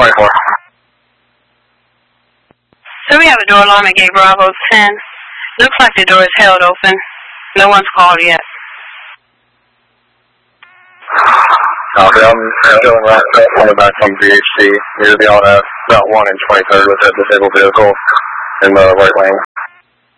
24. So we have a door alarm at Gate Bravo 10. Looks like the door is held open. No one's called yet. Copy, I'm showing right coming back from VHC. We're going to be on about 1 and 23rd with that disabled vehicle in the right lane.